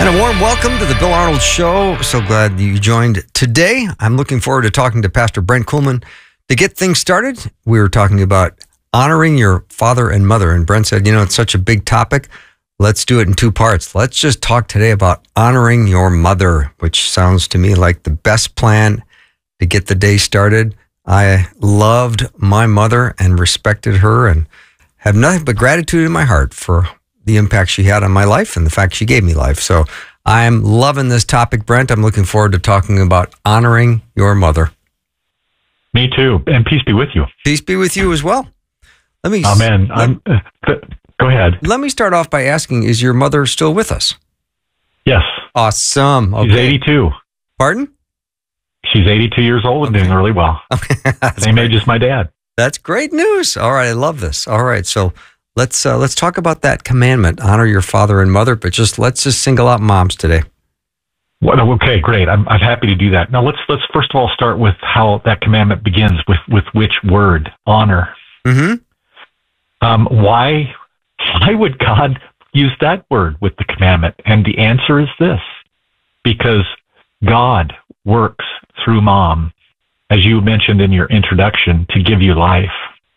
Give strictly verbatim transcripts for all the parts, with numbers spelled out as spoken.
And a warm welcome to the Bill Arnold Show. So glad you joined today. I'm looking forward to talking to Pastor Brent Kuhlman. To get things started, we were talking about honoring your father and mother. And Brent said, you know, it's such a big topic. Let's do it in two parts. Let's just talk today about honoring your mother, which sounds to me like the best plan to get the day started. I loved my mother and respected her and have nothing but gratitude in my heart for the impact she had on my life and the fact she gave me life. So I'm loving this topic, Brent. I'm looking forward to talking about honoring your mother. Me too. And peace be with you. Peace be with you as well. Let me. Amen. Let, I'm, uh, go ahead. Let me start off by asking, is your mother still with us? Yes. Awesome. Okay. She's eighty-two. Pardon? She's eighty-two years old and okay. doing really well. Okay. Same age as my dad. That's great news. All right. I love this. All right. So let's uh, let's talk about that commandment, honor your father and mother, but just let's just single out moms today. Well, okay, great. I'm I'm happy to do that. Now let's let's first of all start with how that commandment begins, with, with which word? Honor. Mm-hmm. Um, why why would God use that word with the commandment? And the answer is this: because God works through mom, as you mentioned in your introduction, to give you life.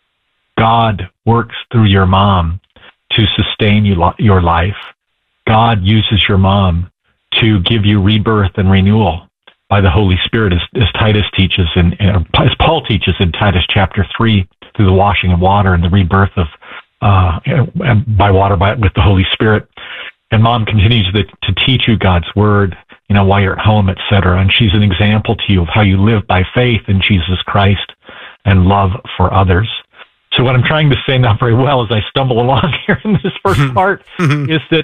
God works through your mom to sustain you, your life. God uses your mom to give you rebirth and renewal by the Holy Spirit, as, as Titus teaches, in, as Paul teaches in Titus chapter three, through the washing of water and the rebirth of uh, by water by, with the Holy Spirit. And mom continues to, to teach you God's word, you know, while you're at home, et cetera. And she's an example to you of how you live by faith in Jesus Christ and love for others. So what I'm trying to say not very well as I stumble along here in this first part is that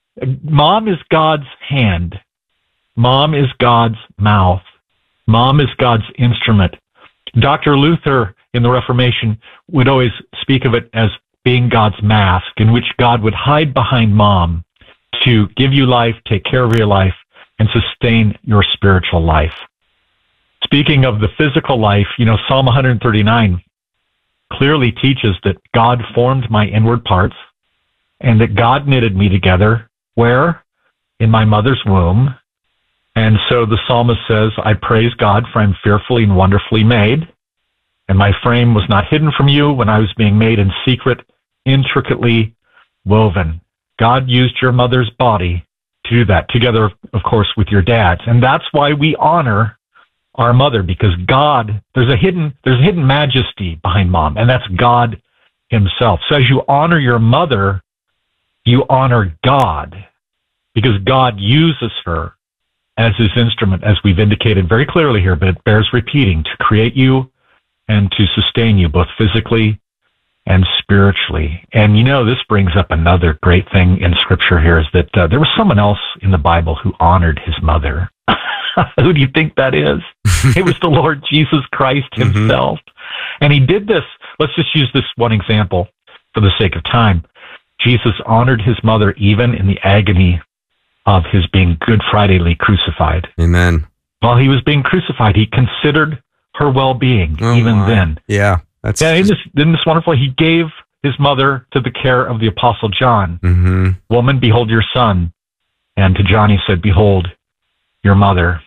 mom is God's hand. Mom is God's mouth. Mom is God's instrument. Doctor Luther in the Reformation would always speak of it as being God's mask, in which God would hide behind mom to give you life, take care of your life, and sustain your spiritual life. Speaking of the physical life, you know, Psalm one thirty-nine clearly teaches that God formed my inward parts and that God knitted me together. Where? In my mother's womb. And so the psalmist says, I praise God, for I'm fearfully and wonderfully made. And my frame was not hidden from you when I was being made in secret, intricately woven. God used your mother's body to do that, together, of course, with your dad's. And that's why we honor our mother, because God, there's a hidden, there's a hidden majesty behind mom, and that's God himself. So as you honor your mother, you honor God, because God uses her as his instrument, as we've indicated very clearly here, but it bears repeating, to create you and to sustain you both physically and spiritually. And you know, this brings up another great thing in Scripture here, is that uh, there was someone else in the Bible who honored his mother. Who do you think that is? It was the Lord Jesus Christ himself. Mm-hmm. And he did this. Let's just use this one example for the sake of time. Jesus honored his mother even in the agony of his being Good Fridayly crucified. Amen. While he was being crucified, he considered her well-being oh even my. then. Yeah. That's yeah, isn't this, isn't this wonderful? He gave his mother to the care of the Apostle John. Mm-hmm. Woman, behold your son. And to John he said, behold your mother.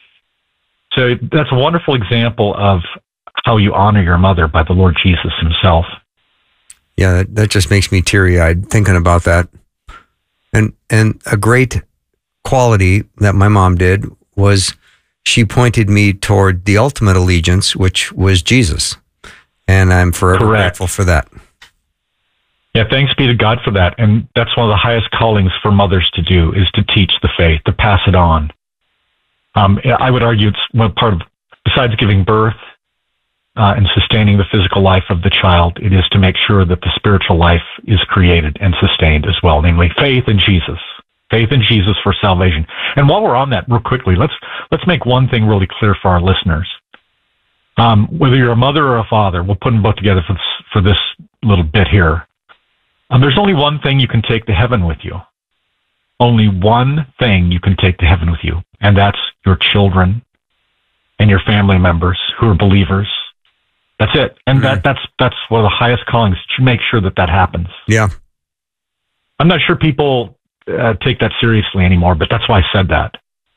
So that's a wonderful example of how you honor your mother by the Lord Jesus himself. Yeah, that, that just makes me teary-eyed thinking about that. And and a great quality that my mom did was she pointed me toward the ultimate allegiance, which was Jesus. And I'm forever Correct. grateful for that. Yeah, thanks be to God for that. And that's one of the highest callings for mothers to do, is to teach the faith, to pass it on. Um, I would argue it's one part of, besides giving birth uh, and sustaining the physical life of the child, it is to make sure that the spiritual life is created and sustained as well, namely faith in Jesus. Faith in Jesus for salvation. And while we're on that, real quickly, let's let's make one thing really clear for our listeners. Um, whether you're a mother or a father, we'll put them both together for this, for this little bit here. Um, there's only one thing you can take to heaven with you. Only one thing you can take to heaven with you, and that's your children and your family members who are believers. That's it. And mm-hmm. that that's that's one of the highest callings, to make sure that that happens. Yeah. I'm not sure people uh, take that seriously anymore, but that's why I said that.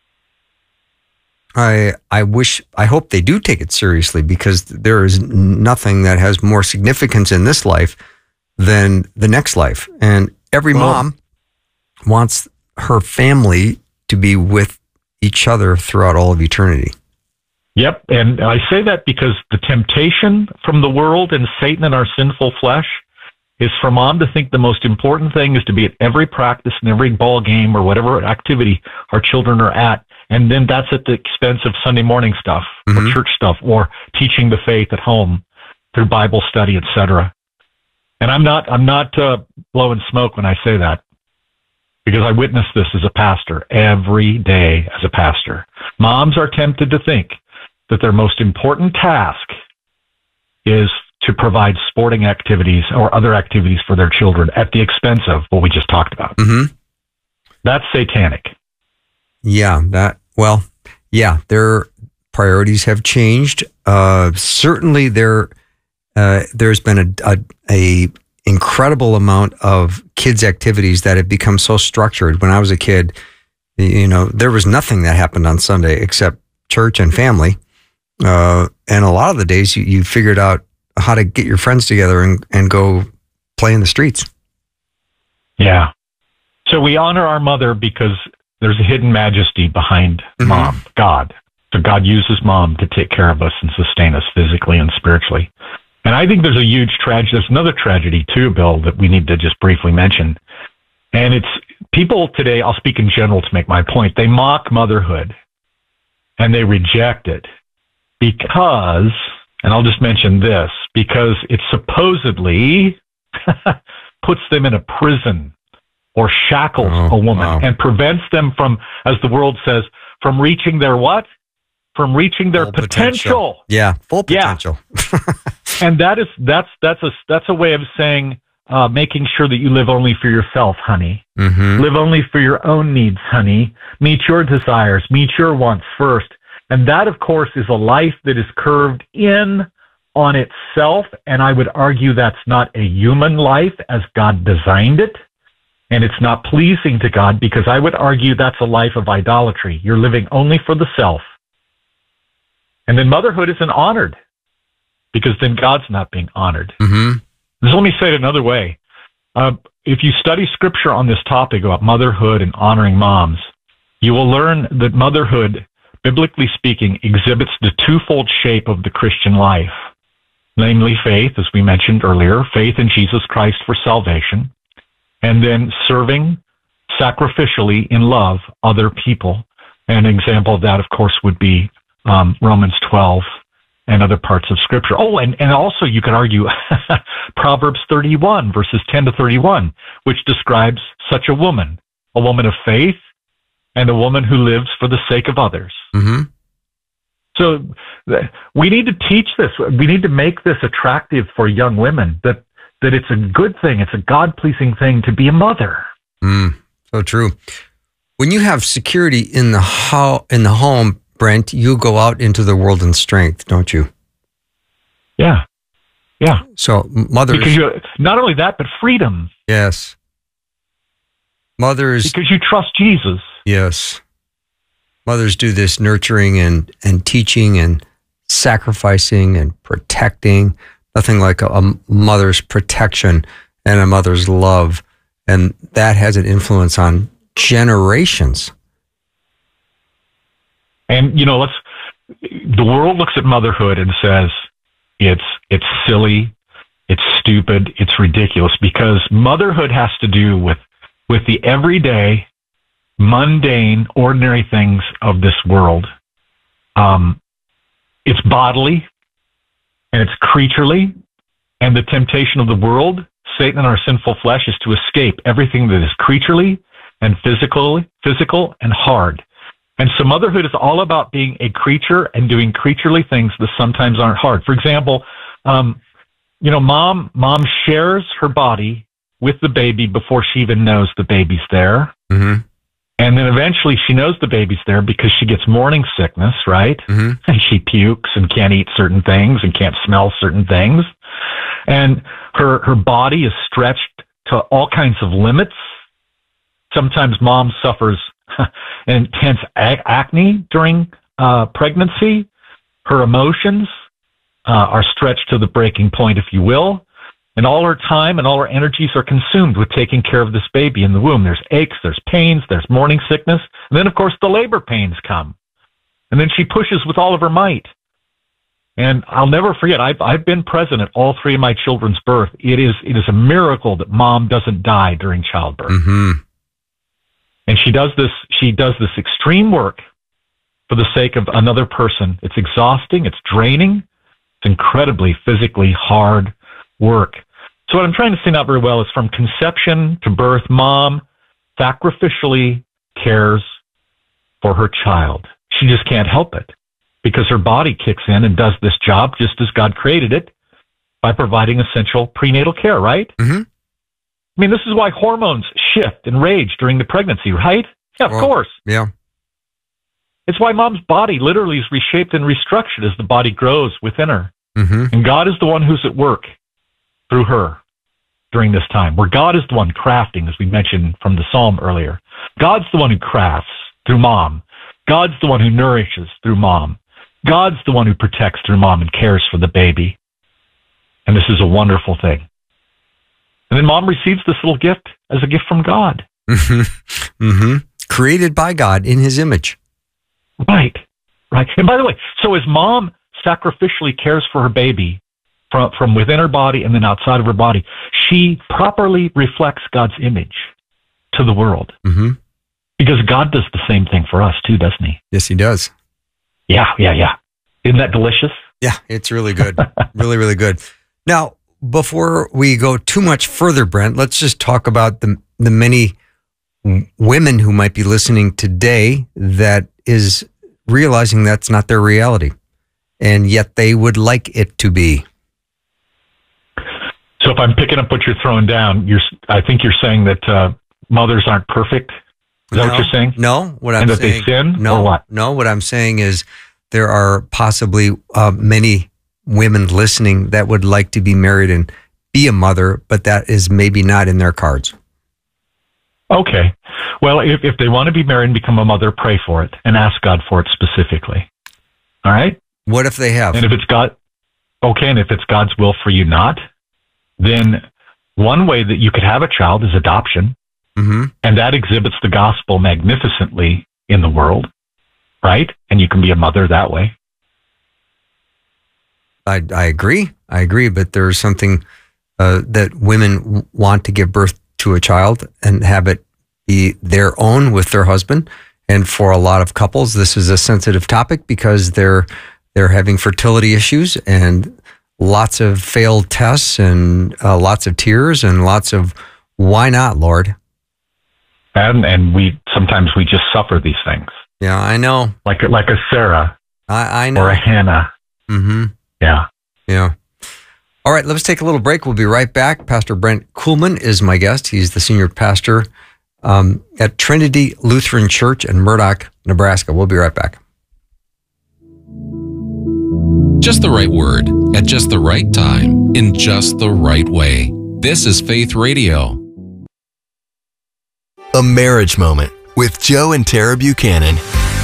I I wish, I hope they do take it seriously, because there is nothing that has more significance in this life than the next life. And every Well- mom wants her family to be with each other throughout all of eternity. Yep, and I say that because the temptation from the world and Satan and our sinful flesh is for mom to think the most important thing is to be at every practice and every ball game or whatever activity our children are at, and then that's at the expense of Sunday morning stuff Mhm. or church stuff or teaching the faith at home through Bible study, et cetera. And I'm not I'm not uh, blowing smoke when I say that, because I witness this as a pastor every day as a pastor. Moms are tempted to think that their most important task is to provide sporting activities or other activities for their children at the expense of what we just talked about. Mm-hmm. That's satanic. Yeah, that, well, yeah, their priorities have changed. Uh, certainly there, uh, there's been a, a, a incredible amount of kids' activities that have become so structured. When I was a kid, you know, there was nothing that happened on Sunday except church and family. Uh, and a lot of the days you, you figured out how to get your friends together and, and go play in the streets. Yeah. So we honor our mother because there's a hidden majesty behind Mhm. mom, God. So God uses mom to take care of us and sustain us physically and spiritually. And I think there's a huge tragedy. There's another tragedy too, Bill, that we need to just briefly mention. And it's people today, I'll speak in general to make my point, they mock motherhood and they reject it because, and I'll just mention this, because it supposedly puts them in a prison or shackles Oh, a woman wow. and prevents them from, as the world says, from reaching their what? From reaching their Full potential. Yeah, full Yeah. potential. And that is that's that's a that's a way of saying uh, making sure that you live only for yourself, honey. Mm-hmm. Live only for your own needs, honey. Meet your desires, meet your wants first. And that, of course, is a life that is curved in on itself. And I would argue that's not a human life as God designed it. And it's not pleasing to God, because I would argue that's a life of idolatry. You're living only for the self. And then motherhood isn't honored, because then God's not being honored. Mm-hmm. So let me say it another way. Uh, if you study scripture on this topic about motherhood and honoring moms, you will learn that motherhood, biblically speaking, exhibits the twofold shape of the Christian life, namely faith, as we mentioned earlier, faith in Jesus Christ for salvation, and then serving sacrificially in love other people. An example of that, of course, would be um, Romans twelve and other parts of Scripture. Oh, and, and also you could argue Proverbs thirty-one, verses ten to thirty-one, which describes such a woman, a woman of faith and a woman who lives for the sake of others. Mm-hmm. So th- we need to teach this. We need to make this attractive for young women, that, that it's a good thing, it's a God-pleasing thing to be a mother. Mm, so true. When you have security in the ho- in the home, Brent, you go out into the world in strength, don't you? Yeah. Yeah. So mothers, Because you, not only that, but freedom. yes. Mothers, Because you trust Jesus. yes. Mothers do this nurturing and, and teaching and sacrificing and protecting. Nothing like a, a mother's protection and a mother's love. And that has an influence on generations. And, you know, let's, the world looks at motherhood and says it's, it's silly, it's stupid, it's ridiculous, because motherhood has to do with, with the everyday, mundane, ordinary things of this world. Um, it's bodily and it's creaturely, and the temptation of the world, Satan and our sinful flesh, is to escape everything that is creaturely and physical, physical and hard. And so motherhood is all about being a creature and doing creaturely things that sometimes aren't hard. For example, um, you know, mom, mom shares her body with the baby before she even knows the baby's there. Mm-hmm. And then eventually she knows the baby's there because she gets morning sickness, right? Mm-hmm. And she pukes and can't eat certain things and can't smell certain things. And her, her body is stretched to all kinds of limits sometimes mom suffers intense ac- acne during uh, pregnancy. Her emotions uh, are stretched to the breaking point, if you will. And all her time and all her energies are consumed with taking care of this baby in the womb. There's aches, there's pains, there's morning sickness. And then, of course, the labor pains come. And then she pushes with all of her might. And I'll never forget, I've, I've been present at all three of my children's birth. It is, it is a miracle that mom doesn't die during childbirth. Mm-hmm. And she does this, she does this extreme work for the sake of another person. It's exhausting. It's draining. It's incredibly physically hard work. So what I'm trying to say not very well is from conception to birth, mom sacrificially cares for her child. She just can't help it because her body kicks in and does this job just as God created it by providing essential prenatal care, right? Mm-hmm. I mean, this is why hormones shift and rage during the pregnancy, right? Yeah, of Well, course. Yeah. It's why mom's body literally is reshaped and restructured as the body grows within her. Mm-hmm. And God is the one who's at work through her during this time, where God is the one crafting, as we mentioned from the Psalm earlier. God's the one who crafts through mom. God's the one who nourishes through mom. God's the one who protects through mom and cares for the baby. And this is a wonderful thing. And then mom receives this little gift as a gift from God. Mm-hmm. Mm-hmm. Created by God in his image. Right, right. And by the way, so as mom sacrificially cares for her baby from, from within her body and then outside of her body, she properly reflects God's image to the world. Mm-hmm. Because God does the same thing for us too, doesn't he? Yes, he does. Yeah, yeah, yeah. Isn't that delicious? Yeah, it's really good. really, really good. Now, before we go too much further, Brent, let's just talk about the the many w- women who might be listening today that is realizing that's not their reality, and yet they would like it to be. So if I'm picking up what you're throwing down, you're, I think you're saying that uh, mothers aren't perfect. Is that no, what you're saying? No, what I'm and that saying, they sin, no, or what? No, what I'm saying is there are possibly uh, many women listening that would like to be married and be a mother, but that is maybe not in their cards. Okay. Well, if, if they want to be married and become a mother, pray for it and ask God for it specifically. All right? What if they have? And if it's God, okay, and if it's God's will for you not, then one way that you could have a child is adoption. Mm-hmm. And that exhibits the gospel magnificently in the world, right? And you can be a mother that way. I, I agree. I agree. But there's something uh, that women w- want to give birth to a child and have it be their own with their husband. And for a lot of couples, this is a sensitive topic because they're they're having fertility issues and lots of failed tests and uh, lots of tears and lots of why not, Lord? And and we sometimes we just suffer these things. Yeah, I know. Like like a Sarah I, I know. or a Hannah. Mm-hmm. Yeah. Yeah. All right, let's take a little break. We'll be right back. Pastor Brent Kuhlman is my guest. He's the senior pastor um, at Trinity Lutheran Church in Murdock, Nebraska. We'll be right back. Just the right word at just the right time in just the right way. This is Faith Radio. A Marriage Moment with Joe and Tara Buchanan.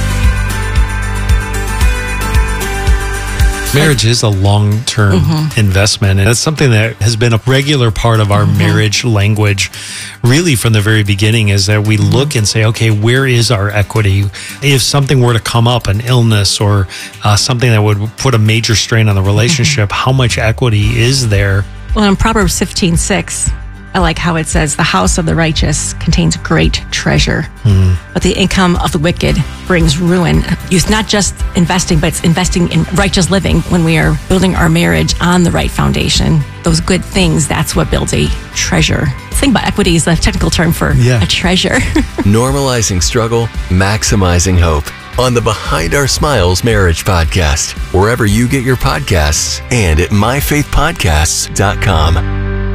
Marriage is a long-term mm-hmm. investment, and it's something that has been a regular part of our mm-hmm. marriage language really from the very beginning, is that we mm-hmm. look and say, okay, where is our equity? If something were to come up, an illness or uh, something that would put a major strain on the relationship, mm-hmm. how much equity is there? Well, in Proverbs fifteen six, I like how it says, the house of the righteous contains great treasure, mm. but the income of the wicked brings ruin. It's not just investing, but it's investing in righteous living when we are building our marriage on the right foundation. Those good things, that's what builds a treasure. The thing about equity is a technical term for yeah. a treasure. Normalizing struggle, maximizing hope. On the Behind Our Smiles Marriage Podcast, wherever you get your podcasts and at my faith podcasts dot com.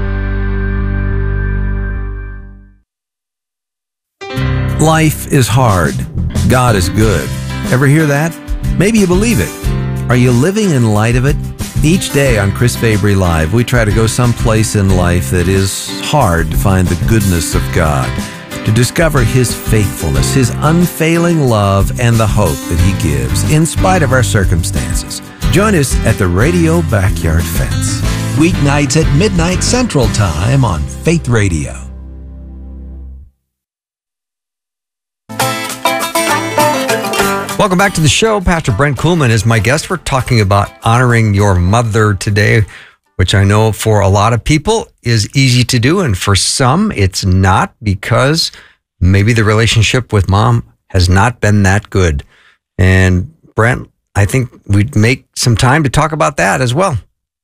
Life is hard. God is good. Ever hear that? Maybe you believe it. Are you living in light of it? Each day on Chris Fabry Live, we try to go someplace in life that is hard to find the goodness of God. to discover His faithfulness, His unfailing love, and the hope that He gives in spite of our circumstances. Join us at the Radio Backyard Fence. Weeknights at midnight Central Time on Faith Radio. Welcome back to the show. Pastor Brent Kuhlman is my guest. We're talking about honoring your mother today, which I know for a lot of people is easy to do. And for some, it's not, because maybe the relationship with mom has not been that good. And Brent, I think we'd make some time to talk about that as well.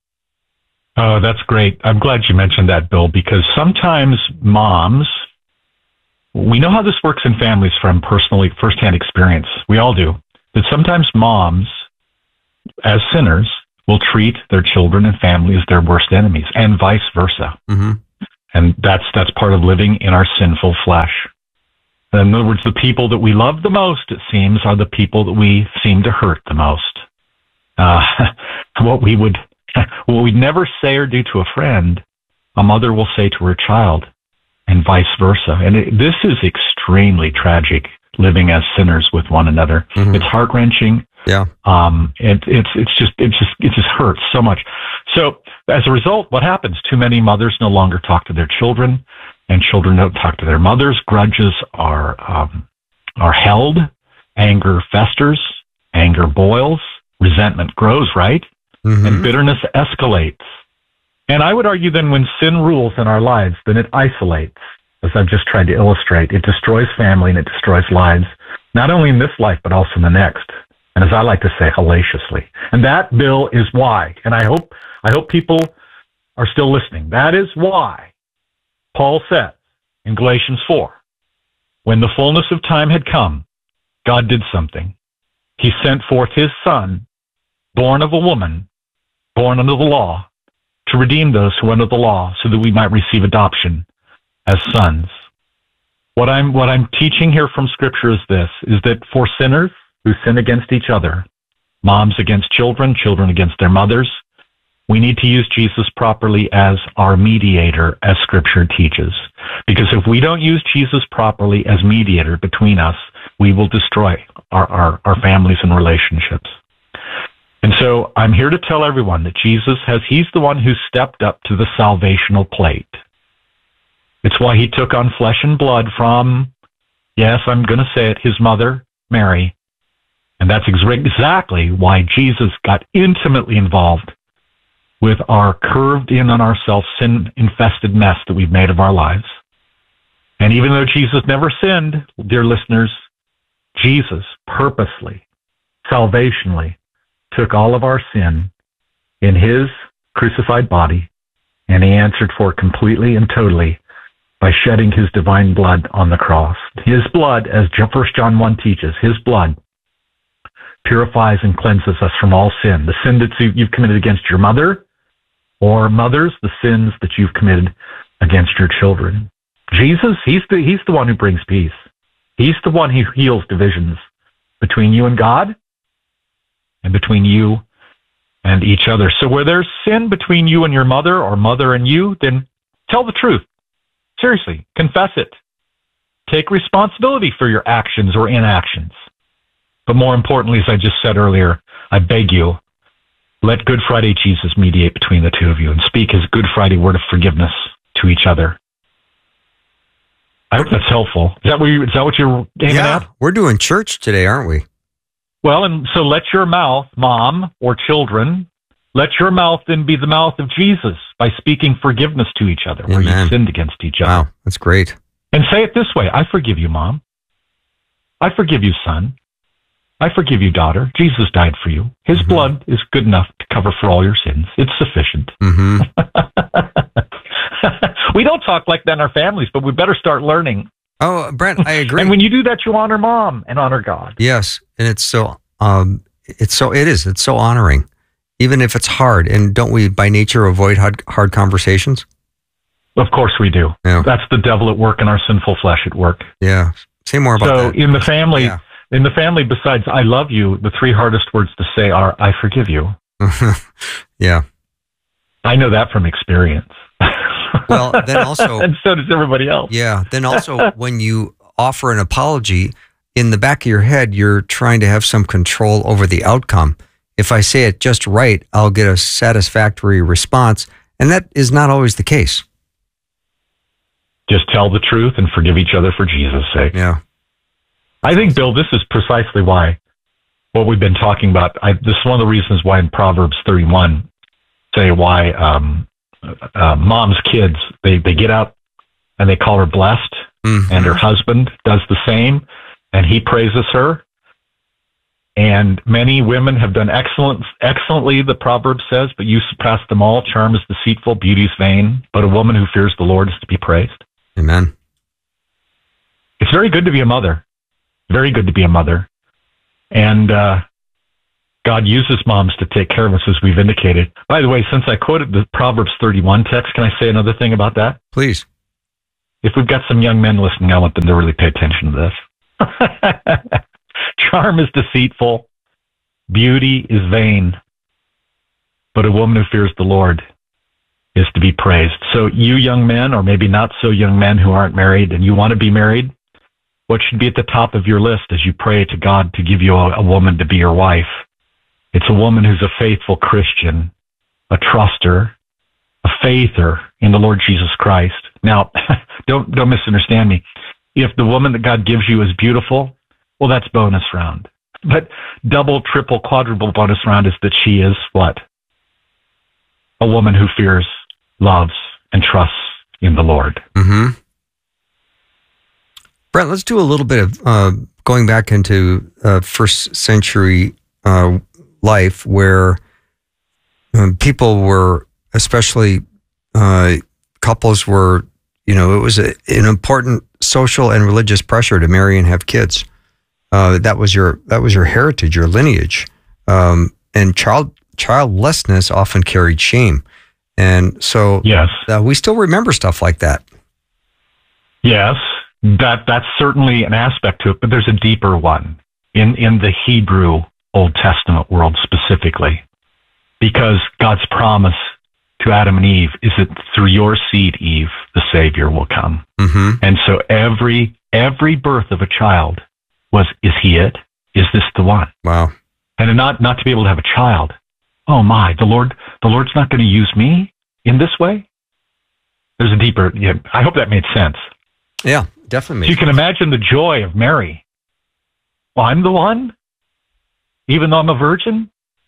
Oh, that's great. I'm glad you mentioned that, Bill, because sometimes moms, we know how this works in families from personally firsthand experience. We all do. That sometimes moms, as sinners, will treat their children and family as their worst enemies, and vice versa. Mm-hmm. And that's that's part of living in our sinful flesh. In other words, the people that we love the most, it seems, are the people that we seem to hurt the most. Uh, what we would, what we'd never say or do to a friend, a mother will say to her child, and vice versa. And it, this is extremely tragic, living as sinners with one another. Mm-hmm. It's heart-wrenching. Yeah. Um, it, it's, it's just, it just, it just hurts so much. So as a result, what happens? Too many mothers no longer talk to their children, and children don't talk to their mothers. Grudges are, um, are held. Anger festers. Anger boils. Resentment grows, right? Mm-hmm. And bitterness escalates. And I would argue then when sin rules in our lives, then it isolates, as I've just tried to illustrate. It destroys family and it destroys lives, not only in this life, but also in the next. And as I like to say, hellaciously. And that, Bill, is why. And I hope, I hope people are still listening. That is why Paul says in Galatians four, when the fullness of time had come, God did something. He sent forth His Son, born of a woman, born under the law, to redeem those who are under the law, so that we might receive adoption as sons. What I'm, what I'm teaching here from Scripture is this, is that for sinners who sin against each other, moms against children, children against their mothers, we need to use Jesus properly as our mediator, as Scripture teaches. Because if we don't use Jesus properly as mediator between us, we will destroy our, our, our families and relationships. And so I'm here to tell everyone that Jesus has, He's the one who stepped up to the salvational plate. It's why He took on flesh and blood from, yes, I'm going to say it, His mother, Mary. And that's ex- exactly why Jesus got intimately involved with our curved in on ourselves, sin-infested mess that we've made of our lives. And even though Jesus never sinned, dear listeners, Jesus purposely, salvationally, took all of our sin in His crucified body, and He answered for it completely and totally by shedding His divine blood on the cross. His blood, as First John one teaches, His blood purifies and cleanses us from all sin. The sin that you've committed against your mother, or mothers, the sins that you've committed against your children. Jesus, He's the, he's the one who brings peace. He's the one who heals divisions between you and God, and between you and each other. So where there's sin between you and your mother, or mother and you, then tell the truth. Seriously, confess it. Take responsibility for your actions or inactions. But more importantly, as I just said earlier, I beg you, let Good Friday Jesus mediate between the two of you, and speak His Good Friday word of forgiveness to each other. I hope that's helpful. Is that what, you, is that what you're aiming yeah, at? We're doing church today, aren't we? Well, and so let your mouth, mom or children, let your mouth then be the mouth of Jesus by speaking forgiveness to each other, Amen. where you sinned against each other. Wow, that's great. And say it this way: I forgive you, mom. I forgive you, son. I forgive you, daughter. Jesus died for you. His mm-hmm. blood is good enough to cover for all your sins. It's sufficient. Mm-hmm. We don't talk like that in our families, but we better start learning. Oh, Brent, I agree. And when you do that, you honor mom and honor God. Yes, and it's so um, it's so it is. It's so honoring, even if it's hard. And don't we, by nature, avoid hard, hard conversations? Of course we do. Yeah. That's the devil at work and our sinful flesh at work. Yeah. Say more about so that. So in the family, yeah. in the family, besides "I love you," the three hardest words to say are "I forgive you." Yeah. I know that from experience. Well, then also, and so does everybody else. Yeah. Then also, when you offer an apology, in the back of your head, you're trying to have some control over the outcome. If I say it just right, I'll get a satisfactory response, and that is not always the case. Just tell the truth and forgive each other for Jesus' sake. Yeah. I think, Bill, this is precisely why what we've been talking about. I, this is one of the reasons why in Proverbs thirty-one, say why um, uh, mom's kids, they, they get out and they call her blessed, mm-hmm. and her husband does the same, and he praises her. And many women have done excellent, excellently, the proverb says, but you surpass them all. Charm is deceitful, beauty is vain, but a woman who fears the Lord is to be praised. Amen. It's very good to be a mother. Very good to be a mother. And uh, God uses moms to take care of us, as we've indicated. By the way, since I quoted the Proverbs thirty-one text, can I say another thing about that? Please. If we've got some young men listening, I want them to really pay attention to this. Charm is deceitful, beauty is vain, but a woman who fears the Lord is to be praised. So you young men, or maybe not so young men who aren't married and you want to be married, what should be at the top of your list as you pray to God to give you a, a woman to be your wife? It's a woman who's a faithful Christian, a truster, a faither in the Lord Jesus Christ. Now, don't don't misunderstand me. If the woman that God gives you is beautiful, well, that's bonus round. But double, triple, quadruple bonus round is that she is what? A woman who fears, loves, and trusts in the Lord. Mm-hmm. Brent, let's do a little bit of uh, going back into uh, first century uh, life where um, people were, especially uh, couples were, you know, it was a, an important social and religious pressure to marry and have kids. Uh, that was your that was your heritage, your lineage, um, and child childlessness often carried shame, and so yes, uh, we still remember stuff like that. Yes, that that's certainly an aspect to it, but there's a deeper one in in the Hebrew Old Testament world specifically, because God's promise to Adam and Eve is that through your seed, Eve, the Savior will come, mm-hmm. and so every every birth of a child was, is he it? Is this the one? Wow. And not, not to be able to have a child. Oh my, the Lord, the Lord's not going to use me in this way? There's a deeper, yeah, I hope that made sense. Yeah, definitely. So you can imagine the joy of Mary. Well, I'm the one? Even though I'm a virgin?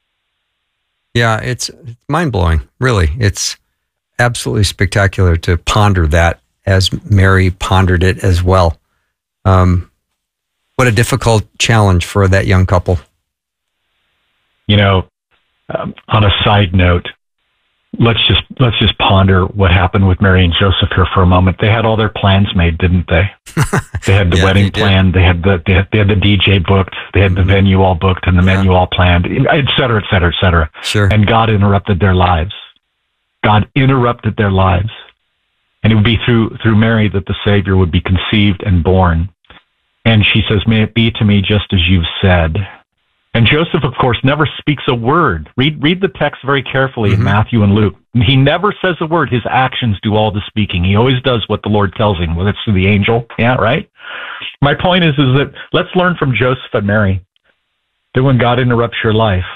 Yeah, it's, it's mind-blowing, really. It's absolutely spectacular to ponder that as Mary pondered it as well. Um, What a difficult challenge for that young couple. You know, um, on a side note, let's just let's just ponder what happened with Mary and Joseph here for a moment. They had all their plans made, didn't they? They had the yeah, wedding they planned. They had the they had, they had the D J booked. They had the venue all booked and the Yeah. menu all planned, et cetera, et cetera, et cetera. Sure. And God interrupted their lives. God interrupted their lives, and it would be through through Mary that the Savior would be conceived and born. And she says, may it be to me just as you've said. And Joseph, of course, never speaks a word. Read read the text very carefully Mm-hmm. in Matthew and Luke. He never says a word. His actions do all the speaking. He always does what the Lord tells him, whether it's through the angel. Yeah, right? My point is, is that let's learn from Joseph and Mary that when God interrupts your life,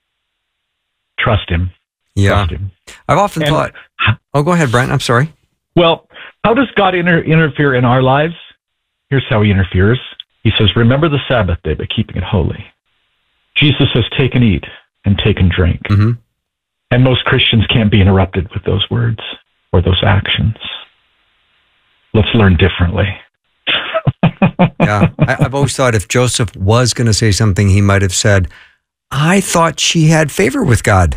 trust him. Yeah. Trust him. I've often And- thought, oh, go ahead, Brent. I'm sorry. Well, how does God inter- interfere in our lives? Here's how he interferes. He says, remember the Sabbath day by keeping it holy. Jesus says, take and eat and take and drink. Mm-hmm. And most Christians can't be interrupted with those words or those actions. Let's learn differently. Yeah. I, I've always thought if Joseph was going to say something, he might have said, I thought she had favor with God.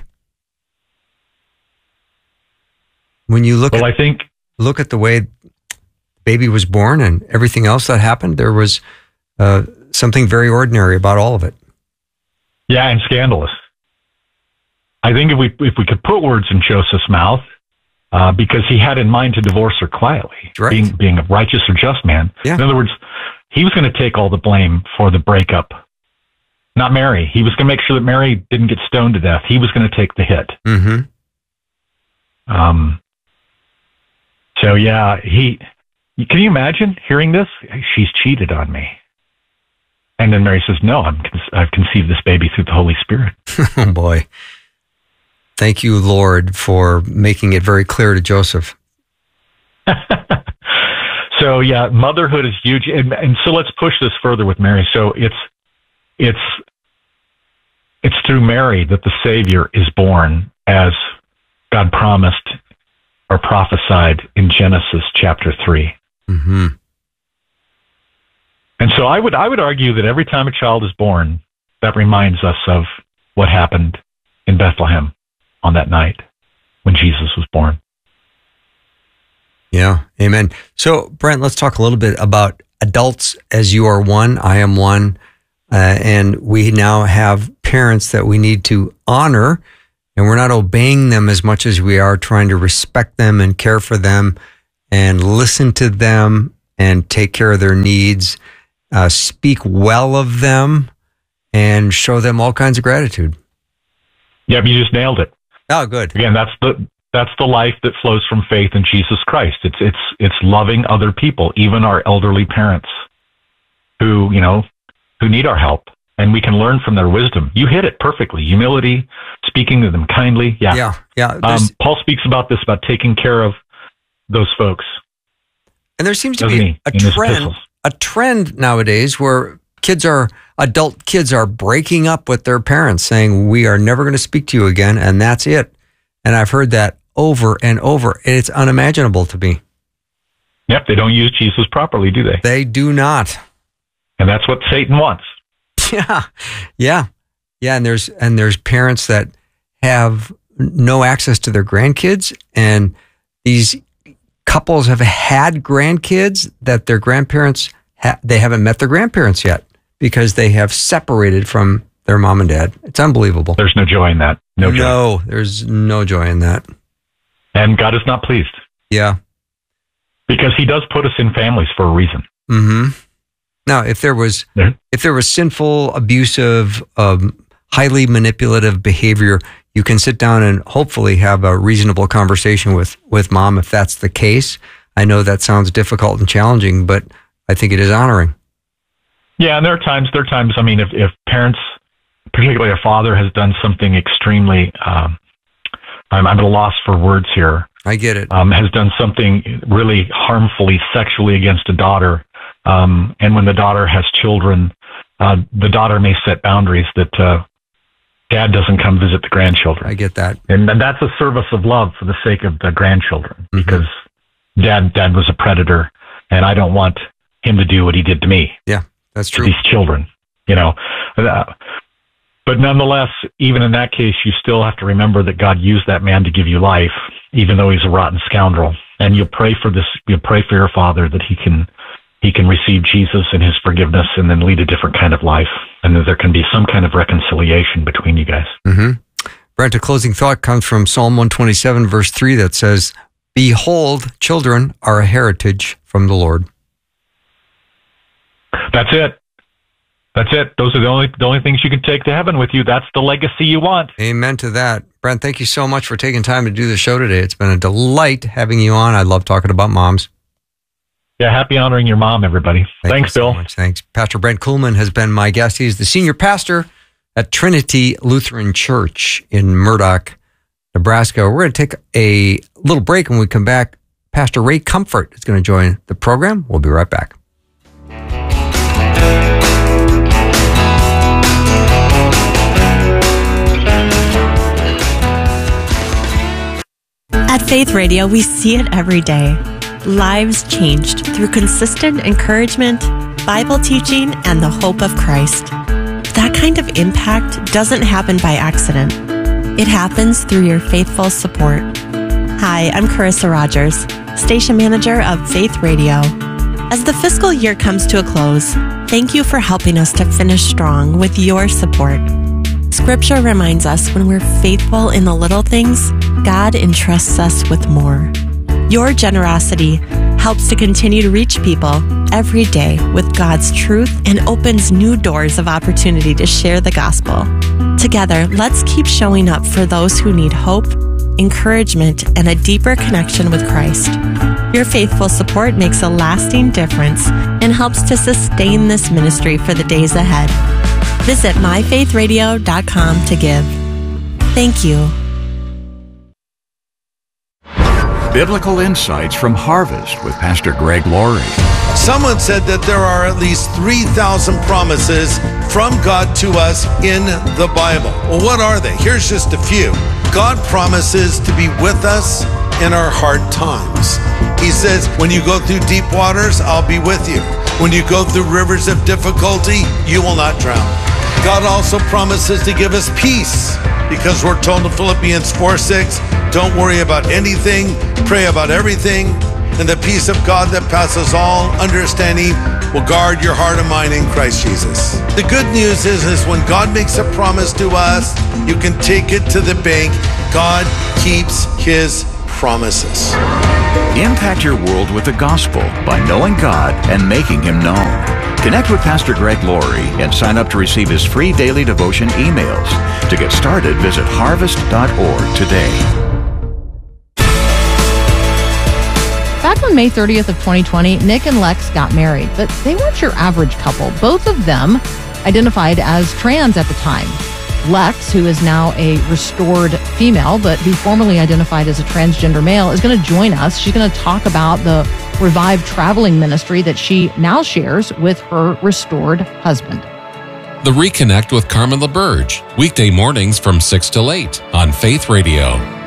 When you look Well, at, I think, look at the way baby was born and everything else that happened, there was uh, something very ordinary about all of it. yeah, and scandalous. I think if we if we could put words in Joseph's mouth, uh, because he had in mind to divorce her quietly, Right. being being a righteous or just man. Yeah. In other words, he was going to take all the blame for the breakup, not Mary. He was going to make sure that Mary didn't get stoned to death. He was going to take the hit. Mm-hmm. Um, So yeah, he, can you imagine hearing this? She's cheated on me. And then Mary says, no, I'm, I've conceived this baby through the Holy Spirit. Oh boy. Thank you, Lord, for making it very clear to Joseph. So yeah, motherhood is huge. And, and so let's push this further with Mary. So it's, it's, it's through Mary that the Savior is born, as God promised or prophesied in Genesis chapter three. Mm-hmm. And so I would I would argue that every time a child is born, that reminds us of what happened in Bethlehem on that night when Jesus was born. Yeah, amen. So, Brent, let's talk a little bit about adults, as you are one, I am one, uh, and we now have parents that we need to honor, and we're not obeying them as much as we are trying to respect them and care for them and listen to them and take care of their needs, uh, speak well of them, and show them all kinds of gratitude. Yep, you just nailed it. Oh, good. Again, that's the that's the life that flows from faith in Jesus Christ. It's it's it's loving other people, even our elderly parents, who you know who need our help, and we can learn from their wisdom. You hit it perfectly. Humility, speaking to them kindly. Yeah, yeah, yeah. Um, Paul speaks about this, about taking care of those folks. And there seems to Doesn't be he, a trend, a trend nowadays where kids are, adult kids are breaking up with their parents, saying, we are never going to speak to you again, and that's it. And I've heard that over and over. It's unimaginable to me. Yep, they don't use Jesus properly, do they? They do not. And that's what Satan wants. Yeah, yeah, yeah. And there's and there's parents that have no access to their grandkids, and these couples have had grandkids that their grandparents ha- they haven't met their grandparents yet because they have separated from their mom and dad. It's unbelievable. There's no joy in that. No joy. No, there's no joy in that. And God is not pleased. Yeah. Because he does put us in families for a reason. Mm-hmm. Now, if there was yeah. if there was sinful, abusive, um, highly manipulative behavior, you can sit down and hopefully have a reasonable conversation with, with mom if that's the case. I know that sounds difficult and challenging, but I think it is honoring. Yeah, and there are times, there are times, I mean, if, if parents, particularly a father, has done something extremely, um, I'm, I'm at a loss for words here. I get it. Um, has done something really harmfully sexually against a daughter. Um, and when the daughter has children, uh, the daughter may set boundaries that uh, dad doesn't come visit the grandchildren. I get that. And, and that's a service of love for the sake of the grandchildren, mm-hmm. because dad, dad was a predator, and I don't want him to do what he did to me. Yeah, that's true. To these children, you know. Uh, but nonetheless, even in that case, you still have to remember that God used that man to give you life, even though he's a rotten scoundrel. And you'll pray for this, you'll pray for your father that he can, he can receive Jesus and his forgiveness and then lead a different kind of life. And that there can be some kind of reconciliation between you guys. Mm-hmm. Brent, a closing thought comes from Psalm one twenty-seven, verse three, that says, "Behold, children are a heritage from the Lord." That's it. That's it. Those are the only the only things you can take to heaven with you. That's the legacy you want. Amen to that. Brent, thank you so much for taking time to do the show today. It's been a delight having you on. I love talking about moms. Yeah, happy honoring your mom, everybody. Thank Thanks, so Bill. Much. Thanks. Pastor Brent Kuhlman has been my guest. He's the senior pastor at Trinity Lutheran Church in Murdoch, Nebraska. We're going to take a little break. When we come back, Pastor Ray Comfort is going to join the program. We'll be right back. At Faith Radio, we see it every day. Lives changed through consistent encouragement, Bible teaching, and the hope of Christ. That kind of impact doesn't happen by accident. It happens through your faithful support. Hi, I'm Carissa Rogers, station manager of Faith Radio. As the fiscal year comes to a close, thank you for helping us to finish strong with your support. Scripture reminds us when we're faithful in the little things, God entrusts us with more. Your generosity helps to continue to reach people every day with God's truth and opens new doors of opportunity to share the gospel. Together, let's keep showing up for those who need hope, encouragement, and a deeper connection with Christ. Your faithful support makes a lasting difference and helps to sustain this ministry for the days ahead. Visit my faith radio dot com to give. Thank you. Biblical Insights from Harvest with Pastor Greg Laurie. Someone said that there are at least three thousand promises from God to us in the Bible. Well, what are they? Here's just a few. God promises to be with us in our hard times. He says, when you go through deep waters, I'll be with you. When you go through rivers of difficulty, you will not drown. God also promises to give us peace, because we're told in Philippians four six, don't worry about anything, pray about everything, and the peace of God that passes all understanding will guard your heart and mind in Christ Jesus. The good news is, is when God makes a promise to us, you can take it to the bank. God keeps his promises. Impact your world with the gospel by knowing God and making him known. Connect with Pastor Greg Laurie and sign up to receive his free daily devotion emails. To get started, visit harvest dot org today. Back on May thirtieth of twenty twenty, Nick and Lex got married, but they weren't your average couple. Both of them identified as trans at the time. Lex, who is now a restored female, but who formerly identified as a transgender male, is going to join us. She's going to talk about the Revive traveling ministry that she now shares with her restored husband. The Reconnect with Carmen LaBerge, weekday mornings from six till eight on Faith Radio.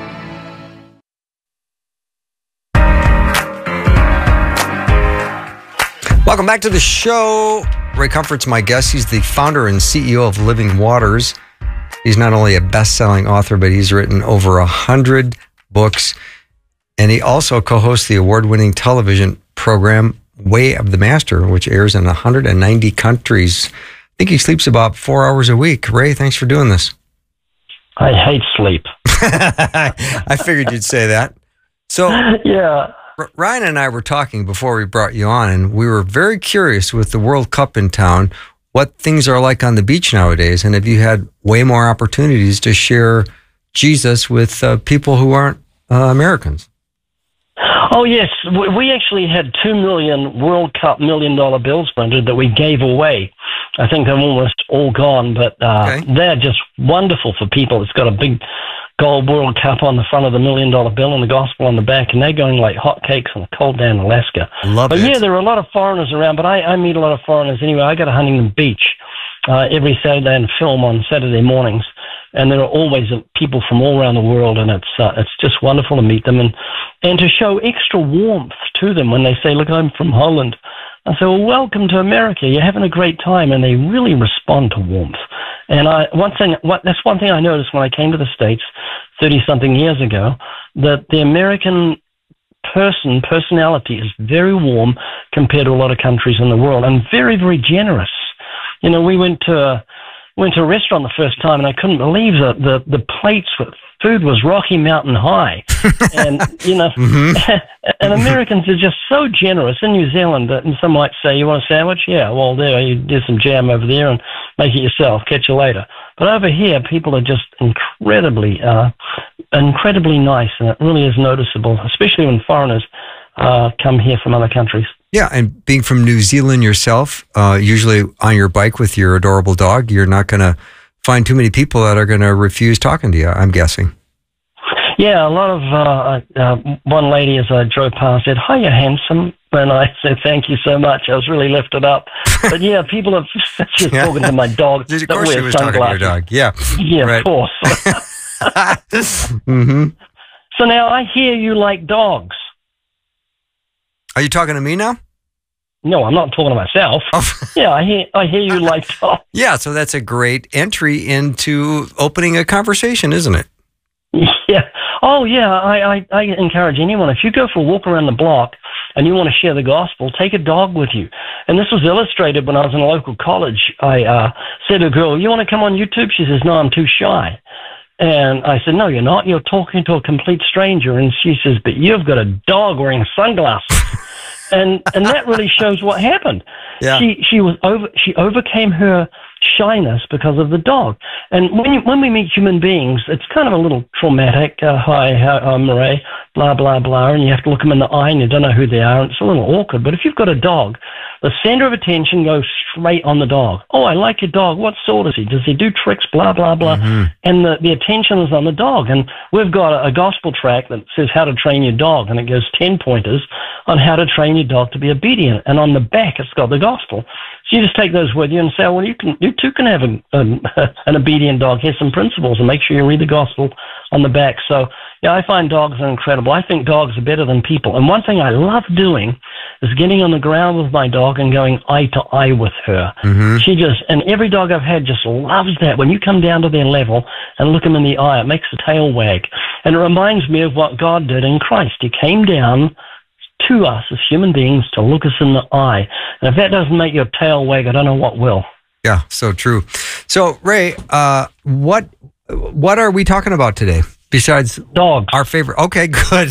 Welcome back to the show. Ray Comfort's my guest. He's the founder and C E O of Living Waters. He's not only a best-selling author, but he's written over a hundred books. And he also co-hosts the award-winning television program Way of the Master, which airs in one hundred ninety countries. I think he sleeps about four hours a week. Ray, thanks for doing this. I hate sleep. I figured you'd say that. So yeah. Ryan and I were talking before we brought you on, and we were very curious with the World Cup in town, what things are like on the beach nowadays, and have you had way more opportunities to share Jesus with uh, people who aren't uh, Americans? Oh, yes. We actually had two million World Cup million dollar bills printed that we gave away. I think they're almost all gone, but uh, okay. They're just wonderful for people. It's got a big gold World Cup on the front of the million dollar bill and the gospel on the back, and they're going like hotcakes on a cold day in Alaska. Love but it. Yeah, there are a lot of foreigners around, but I, I meet a lot of foreigners anyway. I go to Huntington Beach uh, every Saturday and film on Saturday mornings. And there are always people from all around the world, and it's uh, it's just wonderful to meet them and, and to show extra warmth to them when they say, look, I'm from Holland. I say, well, welcome to America. You're having a great time. And they really respond to warmth. And I one thing, what, that's one thing I noticed when I came to the States thirty-something years ago, that the American person, personality is very warm compared to a lot of countries in the world, and very, very generous. You know, we went to... Went to a restaurant the first time, and I couldn't believe that the, the plates with food was Rocky Mountain high. And, you know, mm-hmm. and Americans are just so generous. In New Zealand, and some might say, you want a sandwich? Yeah, well, there, you do some jam over there and make it yourself. Catch you later. But over here, people are just incredibly, uh, incredibly nice, and it really is noticeable, especially when foreigners uh, come here from other countries. Yeah, and being from New Zealand yourself, uh, usually on your bike with your adorable dog, you're not going to find too many people that are going to refuse talking to you, I'm guessing. Yeah, a lot of, uh, uh, one lady as I drove past said, hi, you're handsome. And I said, thank you so much. I was really lifted up. But yeah, people are just yeah. talking to my dog. Of course she was talking to your dog. Yeah, yeah, right. Of course. mm-hmm. So now I hear you like dogs. Are you talking to me now? No, I'm not talking to myself. Oh. Yeah, I hear I hear you like dogs. Yeah, so that's a great entry into opening a conversation, isn't it? Yeah. Oh, yeah, I, I, I encourage anyone, if you go for a walk around the block and you want to share the gospel, take a dog with you. And this was illustrated when I was in a local college. I uh, said to a girl, you want to come on YouTube? She says, no, I'm too shy. And I said, no, you're not. You're talking to a complete stranger. And she says, but you've got a dog wearing sunglasses. and and that really shows what happened. Yeah. She she was over. She overcame her shyness because of the dog. And when you, when we meet human beings, it's kind of a little traumatic. Uh, hi, hi, I'm Ray, blah, blah, blah. And you have to look them in the eye and you don't know who they are. And it's a little awkward. But if you've got a dog, the center of attention goes straight on the dog. Oh, I like your dog. What sort is he? Does he do tricks? Blah, blah, blah. Mm-hmm. And the, the attention is on the dog. And we've got a, a gospel track that says how to train your dog. And it goes ten pointers on how to train your dog to be obedient. And on the back, it's got the gospel. So you just take those with you and say, well, you can, you too can have a, a, an obedient dog. Here's some principles, and make sure you read the gospel on the back. So, yeah, I find dogs are incredible. I think dogs are better than people. And one thing I love doing is getting on the ground with my dog and going eye to eye with her. Mm-hmm. She just, and every dog I've had just loves that. When you come down to their level and look them in the eye, it makes the tail wag. And it reminds me of what God did in Christ. He came down to us as human beings to look us in the eye. And if that doesn't make your tail wag, I don't know what will. Yeah, so true. So, Ray, uh, what what are we talking about today besides dogs? Our favorite. Okay, good.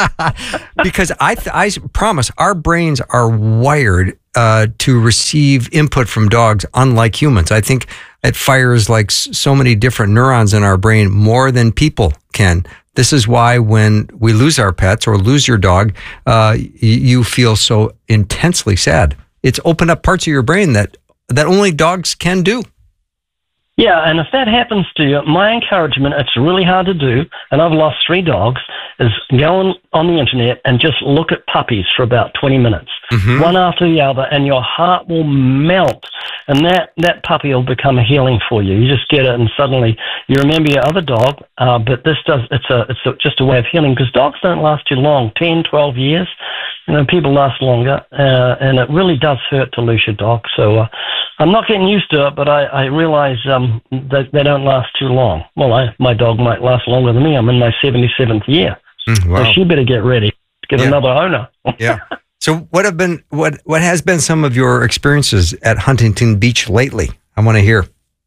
Because I th- I promise our brains are wired uh, to receive input from dogs, unlike humans. I think it fires like so many different neurons in our brain more than people can. This is why when we lose our pets or lose your dog, uh, y- you feel so intensely sad. It's opened up parts of your brain that, that only dogs can do. Yeah, and if that happens to you, my encouragement, it's really hard to do, and I've lost three dogs, is go on, on the internet and just look at puppies for about twenty minutes, mm-hmm. one after the other, and your heart will melt. And that, that puppy will become a healing for you. You just get it, and suddenly you remember your other dog. Uh, but this does, it's a, it's a, just a way of healing, because dogs don't last too long, ten, twelve years. You know, people last longer, uh, and it really does hurt to lose your dog. So uh, I'm not getting used to it, but I, I realize um, that they don't last too long. Well, I, my dog might last longer than me. I'm in my seventy-seventh year. Mm, wow. So she better get ready to get yeah. another owner. Yeah. So what have been what what has been some of your experiences at Huntington Beach lately? I want to hear.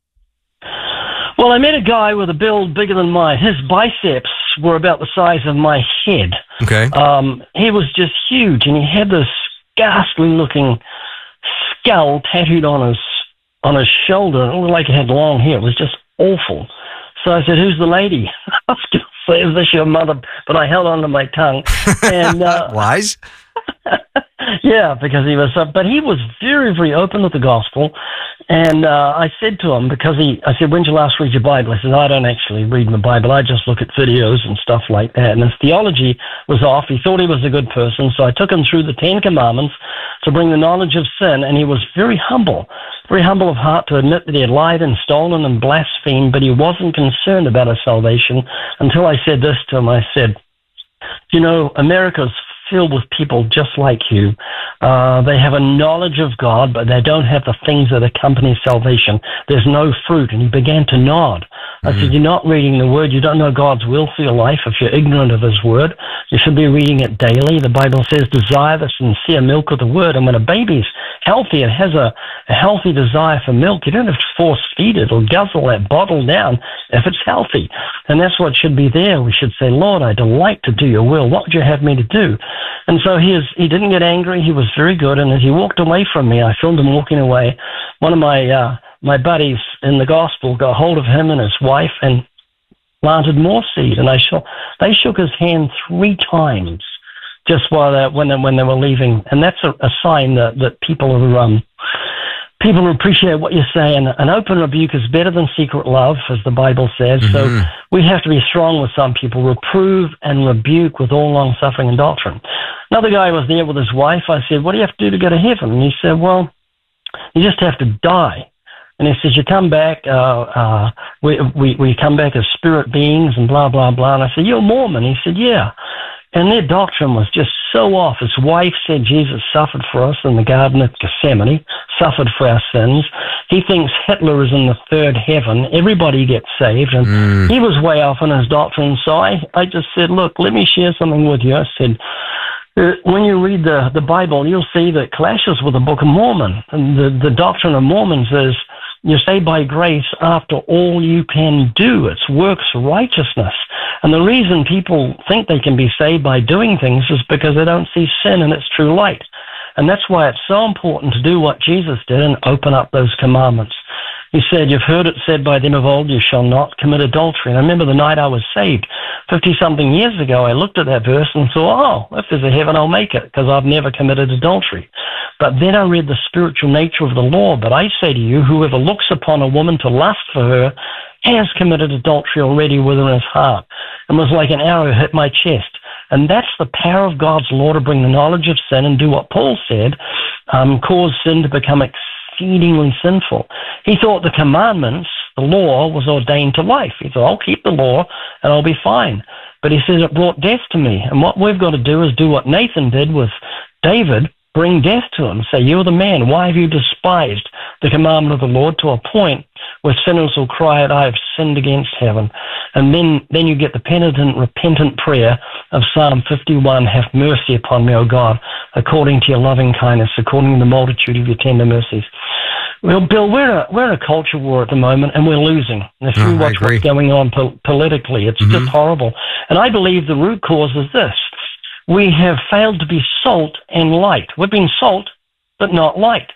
Well, I met a guy with a build bigger than mine. His biceps were about the size of my head. Okay. Um, he was just huge, and he had this ghastly-looking skull tattooed on his on his shoulder. It looked like he had long hair. It was just awful. So I said, "Who's the lady?" I was going to say, "Is this your mother?" But I held on to my tongue. And uh, wise. Yeah, because he was, uh, but he was very, very open with the gospel. And uh, I said to him, because he, I said, "When'd you last read your Bible?" He said, "I don't actually read my Bible. I just look at videos and stuff like that." And his theology was off. He thought he was a good person. So I took him through the Ten Commandments to bring the knowledge of sin. And he was very humble, very humble of heart to admit that he had lied and stolen and blasphemed, but he wasn't concerned about his salvation until I said this to him. I said, "You know, America's filled with people just like you. Uh, they have a knowledge of God, but they don't have the things that accompany salvation. There's no fruit." And he began to nod. I mm-hmm. said, "You're not reading the Word. You don't know God's will for your life if you're ignorant of His Word. You should be reading it daily. The Bible says, desire the sincere milk of the Word." And when a baby's healthy and has a, a healthy desire for milk, you don't have to force feed it or guzzle that bottle down if it's healthy. And that's what should be there. We should say, "Lord, I delight to do your will. What would you have me to do?" And so he is, he didn't get angry. He was very good. And as he walked away from me, I filmed him walking away. One of my uh, my buddies in the gospel got hold of him and his wife and planted more seed. And I shook, they shook his hand three times just while they, when they, when they were leaving. And that's a, a sign that, that people are um, people appreciate what you say. And an open rebuke is better than secret love, as the Bible says. Mm-hmm. So we have to be strong with some people. Reprove and rebuke with all long suffering and doctrine. Another guy was there with his wife. I said, "What do you have to do to go to heaven?" And he said, "Well, you just have to die." And he says, "You come back, uh, uh, we, we, we come back as spirit beings and blah, blah, blah." And I said, "You're a Mormon?" He said, "Yeah." And their doctrine was just so off. His wife said Jesus suffered for us in the Garden of Gethsemane, suffered for our sins. He thinks Hitler is in the third heaven. Everybody gets saved. And mm. he was way off in his doctrine. So I, I just said, "Look, let me share something with you." I said, Uh, when you read the, the Bible, you'll see that it clashes with the Book of Mormon. And the, the doctrine of Mormons is you're saved by grace after all you can do. It's works righteousness. And the reason people think they can be saved by doing things is because they don't see sin in its true light. And that's why it's so important to do what Jesus did and open up those commandments. He said, you've heard it said by them of old, you shall not commit adultery. And I remember the night I was saved, fifty-something years ago, I looked at that verse and thought, oh, if there's a heaven, I'll make it, because I've never committed adultery. But then I read the spiritual nature of the law. But I say to you, whoever looks upon a woman to lust for her has committed adultery already within his heart. And was like an arrow hit my chest. And that's the power of God's law to bring the knowledge of sin and do what Paul said, um, cause sin to become exceedingly sinful. He thought the commandments, the law, was ordained to life. He thought, I'll keep the law and I'll be fine. But he says it brought death to me. And what we've got to do is do what Nathan did with David, bring death to him. Say, you're the man. Why have you despised the commandment of the Lord to a point where sinners will cry out, I have sinned against heaven. And then, then you get the penitent, repentant prayer of Psalm fifty-one, have mercy upon me, O God, according to your loving kindness, according to the multitude of your tender mercies. Well, Bill, we're a, we're in a culture war at the moment, and we're losing. And if you Oh, I watch agree. what's going on po- politically, it's Mhm. just horrible. And I believe the root cause is this. We have failed to be salt and light. We've been salt, but not light.